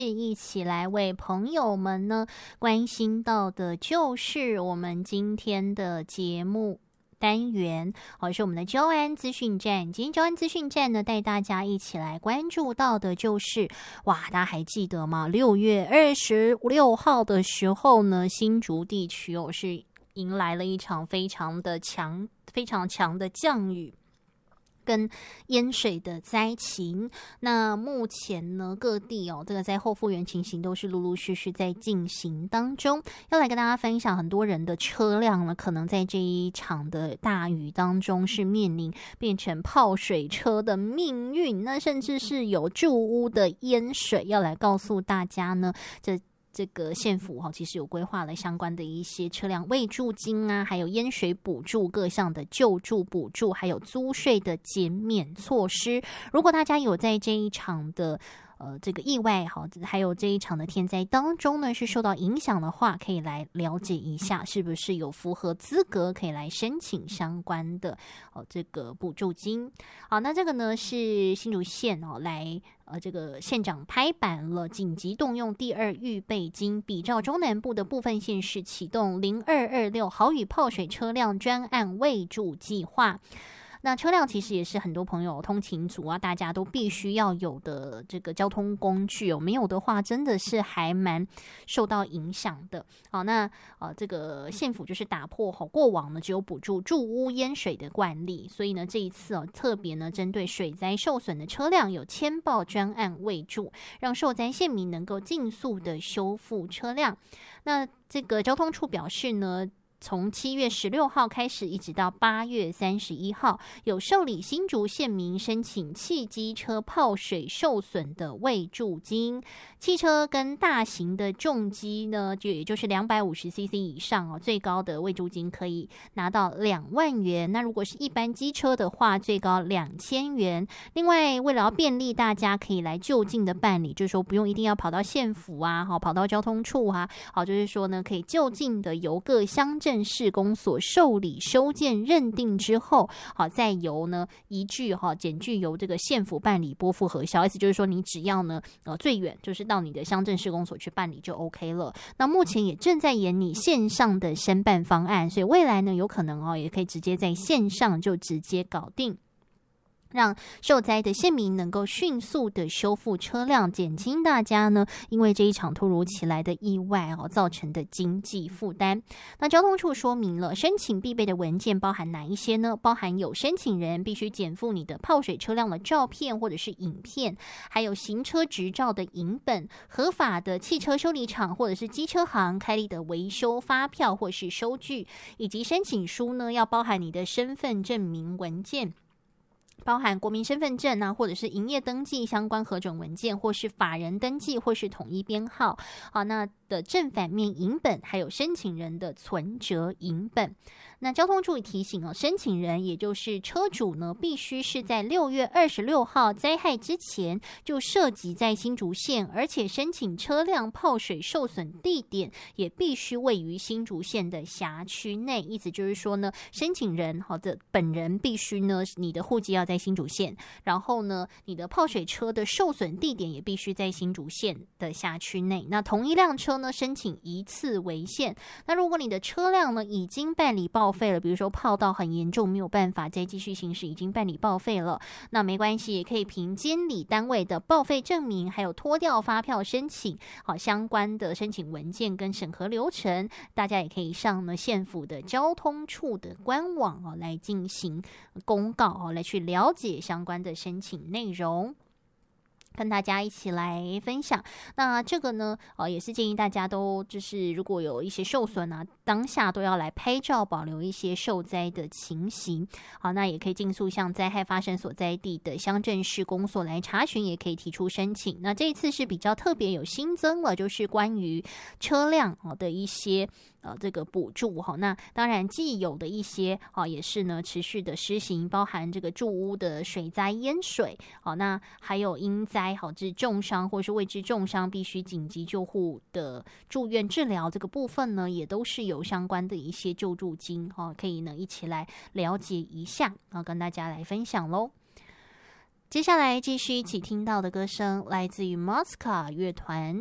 一起来为朋友们呢关心到的就是我们今天的节目单元，是我们的交安资讯站。今天交安资讯站呢，带大家一起来关注到的就是，大家还记得吗？6月26号的时候呢，新竹地区是迎来了一场非常强的降雨跟淹水的灾情。那目前呢，各地这个在后复原情形都是陆陆续续在进行当中。要来跟大家分享，很多人的车辆呢，可能在这一场的大雨当中是面临变成泡水车的命运，那甚至是有住屋的淹水。要来告诉大家呢，这个县府其实有规划了相关的一些车辆未住金啊，还有淹水补助各项的救助补助，还有租税的减免措施。如果大家有在这一场的这个意外还有这一场的天灾当中呢是受到影响的话，可以来了解一下是不是有符合资格可以来申请相关的这个补助金。好，那这个呢是新竹县来这个县长拍板了紧急动用第2预备金，比照中南部的部分县市启动0226豪雨泡水车辆专案未助计划。那车辆其实也是很多朋友通勤族大家都必须要有的这个交通工具没有的话真的是还蛮受到影响的。好，那这个县府就是打破过往呢只有补助住屋淹水的惯例，所以呢这一次特别呢针对水灾受损的车辆有签报专案未助，让受灾县民能够尽速的修复车辆。那这个交通处表示呢，从7月16号开始一直到8月31号，有受理新竹县民申请汽机车泡水受损的未助金。汽车跟大型的重机呢，也就是250cc 以上最高的未助金可以拿到2万元。那如果是一般机车的话，最高2000元。另外，为了要便利大家可以来就近的办理，就是说不用一定要跑到县府跑到交通处就是说呢，可以就近的由各乡镇市公所受理收件认定之后，再由呢检具由这个县府办理拨付核销。意思就是说，你只要呢最远就是到你的乡镇市公所去办理就 OK 了。那目前也正在研拟线上的申办方案，所以未来呢有可能也可以直接在线上就直接搞定，让受灾的县民能够迅速的修复车辆，减轻大家呢因为这一场突如其来的意外造成的经济负担。那交通处说明了申请必备的文件包含哪一些呢？包含有申请人必须检附你的泡水车辆的照片或者是影片，还有行车执照的影本，合法的汽车修理厂或者是机车行开立的维修发票或是收据，以及申请书呢要包含你的身份证明文件，包含国民身份证或者是营业登记相关核准文件，或是法人登记，或是统一编号。那的正反面影本，还有申请人的存折影本。那交通处提醒申请人也就是车主呢，必须是在6月26号灾害之前就涉及在新竹县，而且申请车辆泡水受损地点也必须位于新竹县的辖区内。意思就是说呢，申请人的本人必须呢，你的户籍要在新竹县，然后呢，你的泡水车的受损地点也必须在新竹县的辖区内。那同一辆车呢，申请一次为限。那如果你的车辆呢已经办理报废了，比如说泡到很严重没有办法再继续行驶，已经办理报废了，那没关系，也可以凭监理单位的报废证明，还有拖吊发票申请相关的申请文件跟审核流程，大家也可以上呢县府的交通处的官网来进行公告来去了解相关的申请内容，跟大家一起来分享。那这个呢也是建议大家都就是如果有一些受损当下都要来拍照保留一些受灾的情形。好，那也可以尽速向灾害发生所在地的乡镇市公所来查询，也可以提出申请。那这一次是比较特别有新增了，就是关于车辆的一些这个补助那当然既有的一些也是呢持续的施行，包含这个住屋的水灾淹水那还有因灾致重伤或是未致重伤必须紧急救护的住院治疗，这个部分呢也都是有相关的一些救助金可以呢一起来了解一下跟大家来分享咯。 接下来继续一起听到的歌声来自于 Mosca 乐团。